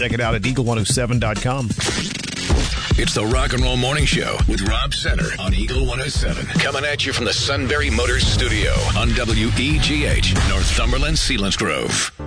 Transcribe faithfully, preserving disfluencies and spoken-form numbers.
Check it out at eagle one oh seven dot com. It's the Rock and Roll Morning Show with Rob Center on Eagle one oh seven. Coming at you from the Sunbury Motors Studio on W E G H, Northumberland, Selinsgrove.